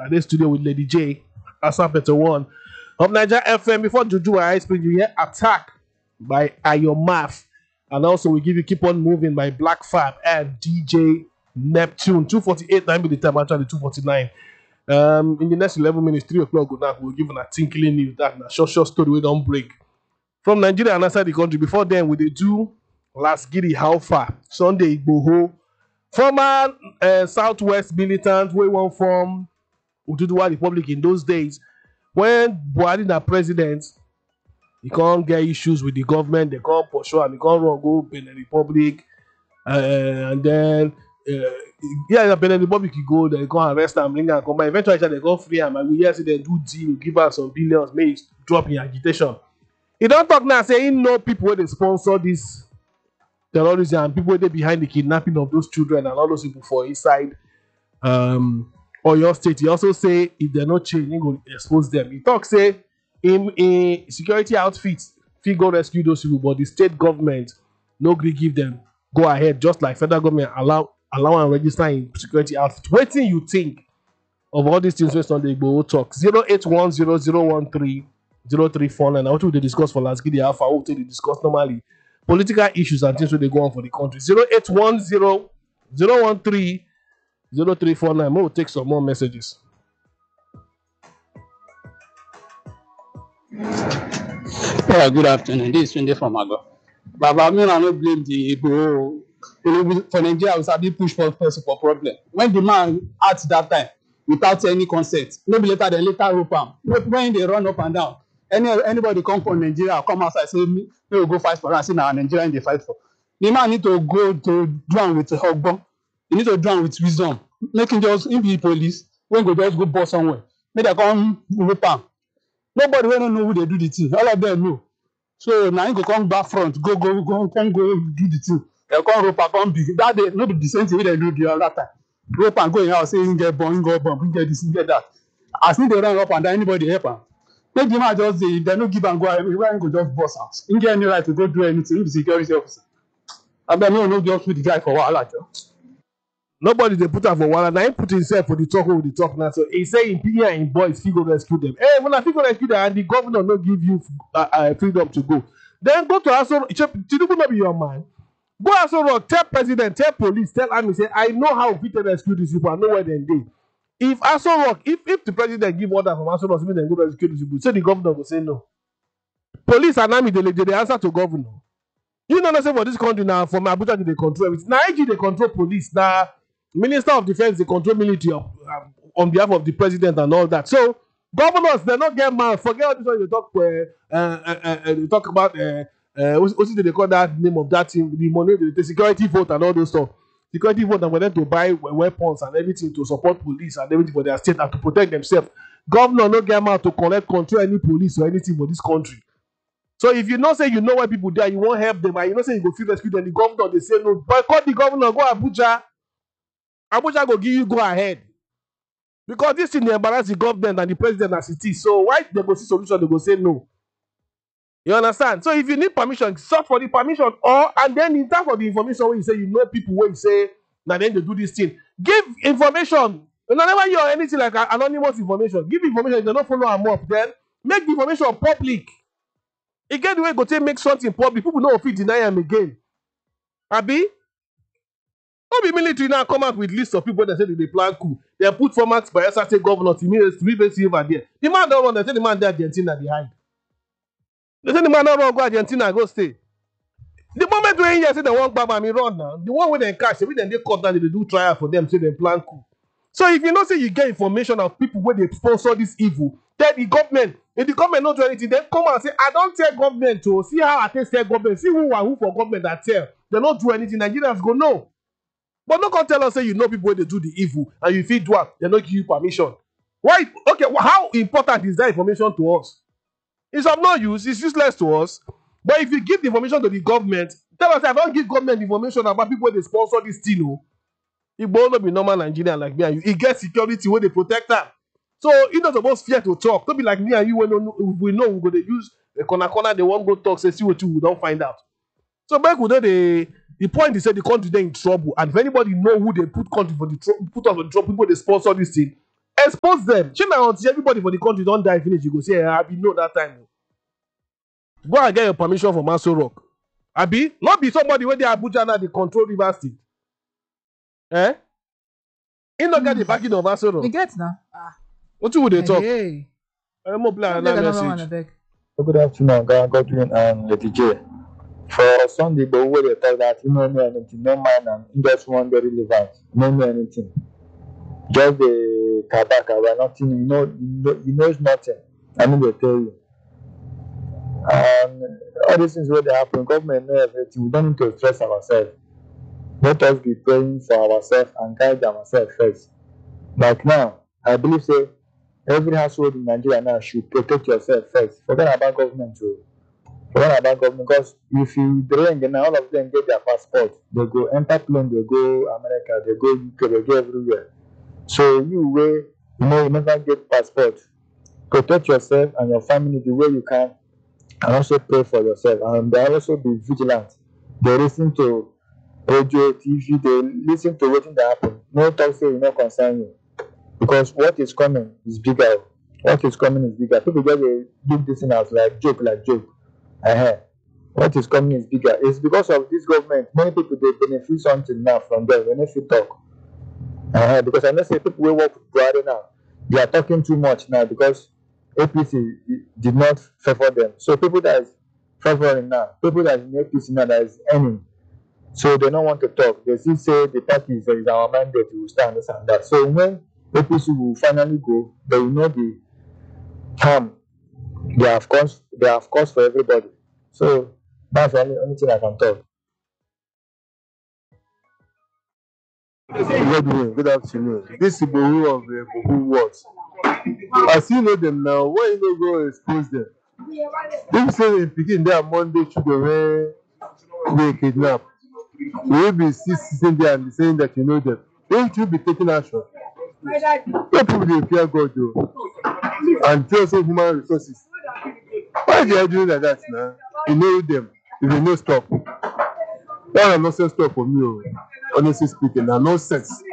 at this studio with Lady J, Asapete One of Niger FM. Before Juju, I explain you hear Attack by Ayomaf. And also we give you Keep On Moving by Black Fab and DJ Neptune. 2:48 9 be the time, actually 2:49. In the next 11 minutes, 3 o'clock go now, we'll give a tinkling news that a short story we don't break. From Nigeria and outside the country. Before then, we do Last Giddy How Far, Sunday Igboho, former Southwest militant, we won from Ududuwa Republic in those days. When Buhari na president, he can't get issues with the government, they can't pursue and he can't run go Benin Republic. And then, Benin Republic, he go, they can't arrest him, bring him, come back. Eventually, they can't free him. And we hear they do deal, give us some billions, may drop in agitation. He don't talk now, say he know people where they sponsor this terrorism and people they behind the kidnapping of those children and all those people for inside or your state. He also say if they're not changing, he will expose them. He talk say in security outfits, he go rescue those people, but the state government no gree give them go ahead, just like federal government allow and register in security outfits. What do you think of all these things based on the Igbo talk? 08100130349. I want to discuss for Last Giddy Alpha. I want to discuss normally political issues and things where they go on for the country. 08100130349. We'll take some more messages. Yeah, good afternoon. This is Sunday from Ago. Baba, I mean, I don't blame the Igbo. For Nigeria, we have push for problem. When the man at that time, without any consent, maybe later rope am. When they run up and down, anybody come from Nigeria, come outside, say, me will go fight for us. See now, Nigerian they fight for. The man need to go to drown with a husband. He need to drown with wisdom. Making just if be police, when go just go boss somewhere. Maybe they come rope am. Nobody will don't know who they do the thing. All of them know. So now you go come back front, go do the thing. They come rope and come big. That day, not the same thing they do the other time. Rope and go in house, say you get bomb, get this, you get that. As soon as they run up and down, anybody help them. Make the man just say, they no give and go, everyone go just boss out. You get any right to go do anything, you be security officer. I bet no just put the guy for wahala. Nobody they put up for wahala. Now he put himself for the talk with the talk now. So he say in PE and boys, he go rescue them. Hey, when I go rescue them and the governor no give you freedom to go, then go to Aso. Tinubu no be your man. Go Aso Rock, tell president, tell police, tell army, say I know how we can rescue these people. I know where they dey. If Aso Rock, if the president give order from Aso Rock, so then go rescue these people. Say the governor will say no. Police and army they answer to governor. You know say for this country now, from Abuja they control everything. Now IG they control police. Now Minister of Defense they control military on behalf of the president and all that. So governors they not get mad. Forget all this one they talk about. What they call that name of that thing? The money, the security vote and all those stuff. Security vote and for them to buy weapons and everything to support police and everything for their state and to protect themselves. Governor no get mad to control any police or anything for this country. So if you know say you know where people die, you won't help them, and you know say you go feel rescue them, the governor they say no. Boycott the governor, go Abuja. Abuja go give you go ahead. Because this thing they embarrass the government and the president as it is. So why they go see solution, they go say no. You understand? So if you need permission, search for the permission, and then in terms of the information where you say you know people where you say now then they do this thing. Give information. Whenever you are anything like anonymous information, give information. If they don't follow them up, then make the information public. Again, the way go take make something public, people know if you deny them again. Abi? Don't be military now come out with list of people that say they plan coup. They put formats by SRT governor to me over there. The man don't run, they say the man there Argentina behind. They say the man don't run, go Argentina, go stay. The moment when you say they want Baba me run now, the one when they catch, every then they cut down, they do trial for them, say they plan coup. So if you know say you get information of people where they sponsor this evil, then the government, if the government not do anything, then come and say, I don't tell government to see how I tell government, see who for government that tell. They not do anything, Nigerians go no. But no come tell us say you know people where they do the evil and you feel do it, they not give you permission. Why? Okay, how important is that information to us? It's of no use, it's useless to us. But if you give the information to the government, tell us I don't give government information about people where they sponsor this thing. It will not be normal Nigerian like me and you. It gets security where they protect them. So it not supposed fear to talk. Don't be like me and you when we know we're going to use a corner, they won't go talk, say see what you don't find out. So back with the point is that the country they're in trouble, and if anybody know who they put country for the put us on trouble, people they sponsor this thing, Expose them. Shey na until everybody for the country don die finish, you go say, Abi, no, that time. Go and get your permission from Aso Rock. Abi, not be somebody wey dey Abuja now dey control Rivers State. Eh? He no get the backing of Aso Rock. You get now? Wetin we dey talk? Hey, Mo play take another another one, I message. beg. Good afternoon, Godwin and Lady J. For Sunday, but where they talk that you don't know anything, no man and just one very relevant, no know anything. Just the kabaka, nothing, you knows nothing. I mean they tell you. And all these things where they happen, government know everything. We don't need to stress ourselves. Let us be praying for ourselves and guide ourselves first. Like now, I believe say every household in Nigeria now should protect yourself first. Forget about government too. Forget about government because if you drink and all of them get their passport, they go enter plane, they go America, they go UK, they go everywhere. So you way you never get passport. Protect yourself and your family the way you can, and also pray for yourself. And they also be vigilant. They listen to radio, TV, they listen to what that happen. No talk say it not concern you. Because what is coming is bigger. What is coming is bigger. People just do this thing as like joke. What is coming is bigger. It's because of this government. Many people they benefit something now from them when if you talk. Because I know say people will work with Buhari now. They are talking too much now because APC did not favor them. So people that is favoring now, people that is in APC now that is earning. So they don't want to talk. They still say the party is our mandate, we will stand this and that. So when APC will finally go, they will know the harm they have caused for everybody. So that's the only thing I can talk. Good afternoon. This is Bohu of Bohu Words. As you know them now, why you no go expose them? If say in Pikin there Monday children wey they kidnap, you will be sitting there and saying that you know them. Won't you be taking action? No people dey fear God though, and fear also human resources. Why they are doing like that now? You know them, if you no stop. That is nonsense talk for me. Oh. Honestly speaking, na nonsense.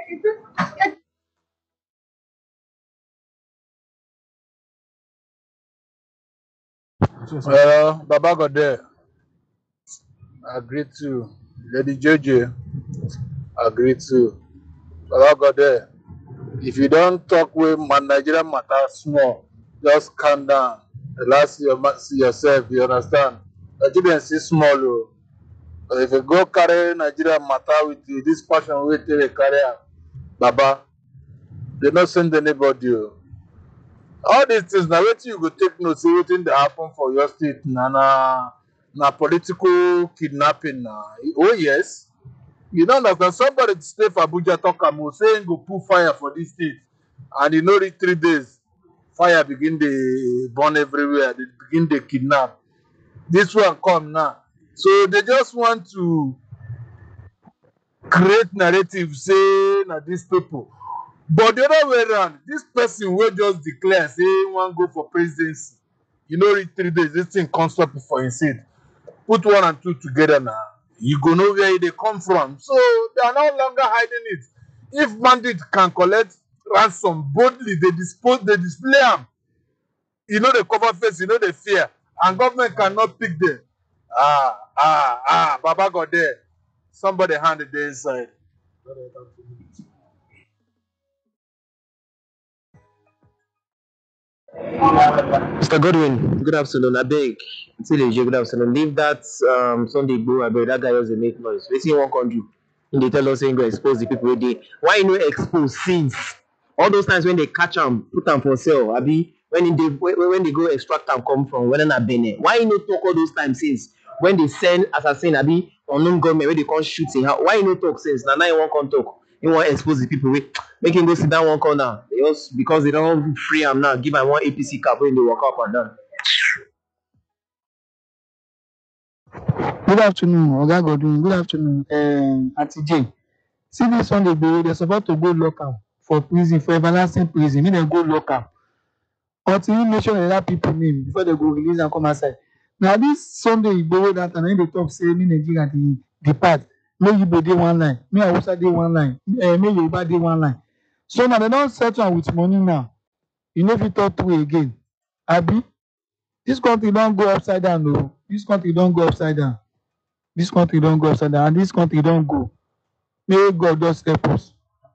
Baba got there. Agree to. Lady JJ, agree to. Baba got there. If you don't talk with my Nigerian matter small, just calm down. Relax yourself, you understand? Nigerians is small. Oh. But if you go carry Nigerian matter with you, this passion will take a carry am, Baba, they not send anybody. Oh. All these things now, wetin you go take note say wetin dey happen for your state na political kidnapping na. Oh yes, you know understand somebody stay for Abuja talk am o say him go put fire for this state and e no reach 3 days fire begin dey burn everywhere, they begin dey kidnap. This one come now, so they just want to create narrative say na these people. But the other way around, this person wey just declare say he wan go for presidency, you know reach 3 days, this thing come stop for him seat. Put 1 and 2 together now, you go know where they come from. So they are no longer hiding it. If bandits can collect ransom boldly, they display them. You know they cover face, you know they fear, and government cannot pick them. Baba got there. Somebody handed the inside. Mr. Godwin, good afternoon. I beg. Good afternoon. Leave that Sunday go. I beg that guy doesn't make noise. Let's see one country. And they tell us saying go expose the people where they why you no expose since all those times when they catch them, put them for sale. Abi when they go extract them come from whether not Benin. Why you no talk all those times since when they send assassin Abi unknown government where they can't shoot in how why you no talk since now you won't come talk. You want expose the people wey make him go sit down one corner. They just because they don't free am now, give am one APC cap when they walk up and down. Good afternoon, Oga Godwin. Good afternoon, Auntie Jane. See this Sunday, they're supposed to go lock am for prison, for everlasting prison. Make dem go lock am. Until you mention other people name before they go release and come outside. Now this Sunday, Igboho that and then they talk say me Nigeria the depart. Make Igbo dey one line, me Hausa dey one line, me Yoruba dey one line. So now they don't settle am with money now. You no fit talk true again. Abi, this country don go upside down o. This country don go upside down. This country don go upside down, and this country don go. May God just help us.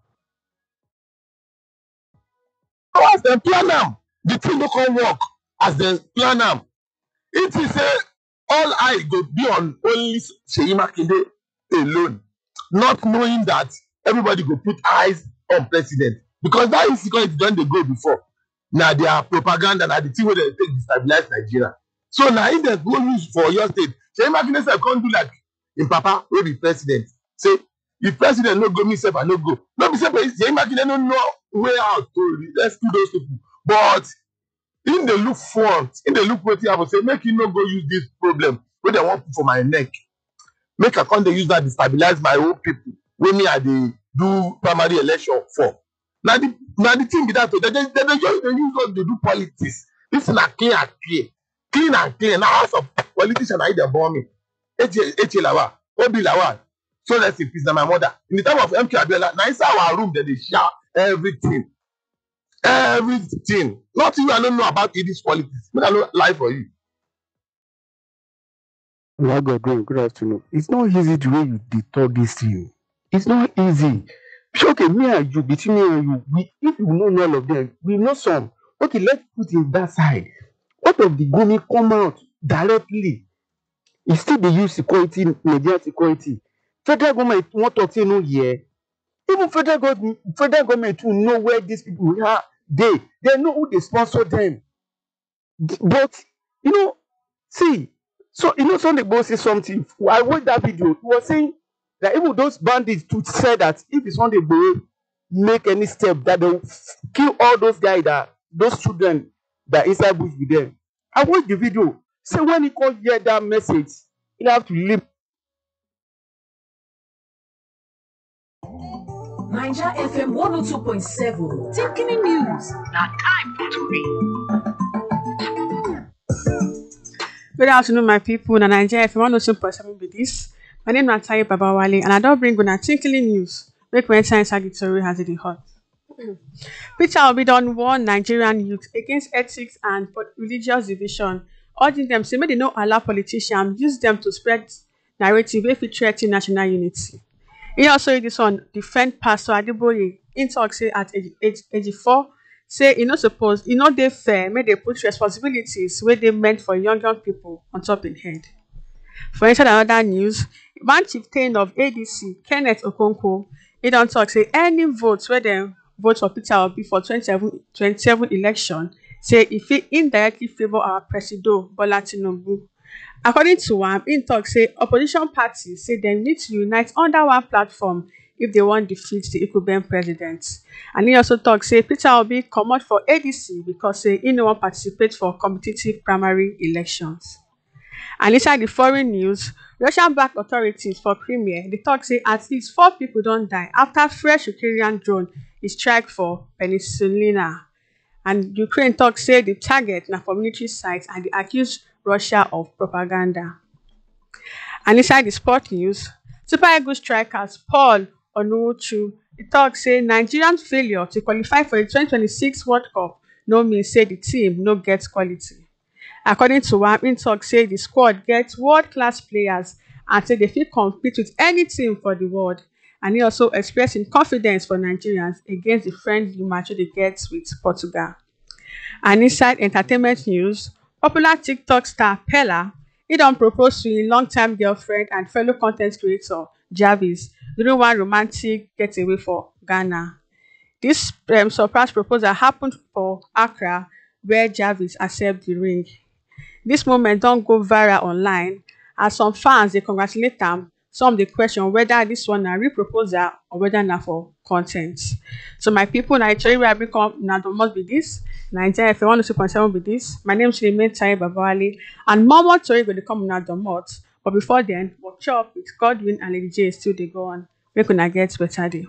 As dem plan am, the thing no come work as dem plan am. It is say all eye go be on only Seyi Makinde alone, not knowing that everybody go put eyes on president because that insecurity don dey go before. Na their propaganda, na the thing wey dem take destabilize Nigeria. So na if dem go use for Oyo state, Seyi Makinde sef come do like im papa wey be president. Say if president no go, me sef I no go. No be say Seyi Makinde no know way out to rescue those people, but im dey look front, im dey look wetin happen, say make im no go use this problem wey dem wan put for my neck, make I come dey use that destabilize my own people wey me I dey do primary election for. Na the thing be that o, dem just dey use us dey do politics. This na clean and clear. Na house of politician na im dem born me. Eche Lawal, Obi Lawal, so rest in peace, na my mother. In the time of MK Abiola, na inside our room dem dey share everything. Nothing I don't know about this politics. Make I no lie for you. My God, good afternoon. It's not easy the way you dey talk this thing. It's not easy. So, okay, me and you, between me and you, if you know all of them, we know some. Okay, let's put it that side. What of the Gumi come out directly? He still dey use security, Nigerian security. Federal government want to say no here. Even federal government too know where these people are. They know who they sponsor them. But see, so Sunday Igboho say something. I watched that video. He was saying that even those bandits to say that if Sunday Igboho make any step, that they will kill all those guys, those children that inside bush with them. I watched the video. Say when he can't hear that message, he have to leave. Naija FM 102.7 taking in news. Now time to read. Good afternoon, my people. Na Naija FM 102.7 be this. My name is Taye Babawale, and I don't bring una tinkling news. Make we enter inside the story as it is hot. Peter Obi don warn Nigerian youth against ethics and religious division, urging them say make they no allow politicians use them to spread narrative wey fit threa ten national unity. He also this one defend Pastor Adeboye. He talk say at age 84, say e no dey fair make they put responsibilities wey dey meant for young people on top im head. For inside another news, one chieftain of ADC, Kenneth Okonkwo, he don talk say any vote wey dem vote for Peter Obi for 2027 election, say e fit indirectly favour our Presido Bola Tinubu. According to am, im tok say opposition parties say dem need to unite under one platform if they wan defeat the incumbent president. And he also tok say Peter Obi comot for ADC because say e no wan participate for competitive primary elections. And inside the foreign news, Russian-backed authorities for Crimea dey tok say at least 4 people don die after fresh Ukrainian drone strike for Peninsula. And Ukraine tok say the target na for military sites and dey accuse Russia of propaganda. And inside the sport news, Super Eagles strikers Paul Onuachu tok say Nigerian failure to qualify for the 2026 World Cup no mean say the team no get quality. According to am, im tok say the squad get world-class players and say they fit compete with any team for the world. And he also expressed im confidence for Nigerians against the friendly match wey they get with Portugal. And inside entertainment news, popular TikTok star Pella, he don propose to im long-time girlfriend and fellow content creator Jarvis during one romantic getaway for Ghana. This surprise proposal happened for Accra, where Jarvis accept the ring. This moment don go viral online as some fans dey congratulate am. Some dey question whether this one na real proposal or whether na for content. So my people, na the tori wey I bring come una domot be this. Naija FM 102.7 be this. My name is Taye Babawale, and more tori go dey come una domot. But before then, workshop with Godwin and Lady J still dey go on. Make una get better day.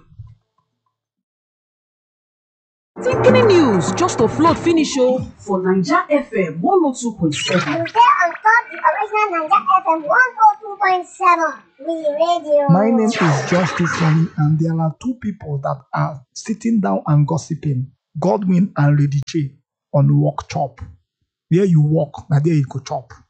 Tinkling news just offload finish for Naija FM 102.7. You get on top the original Naija FM 102.7. 102.7 We Radio. My name is Justice Remy, and there are two people that are sitting down and gossiping, Godwin and Lady J, on Walk Chop. Where you walk, now there you go chop.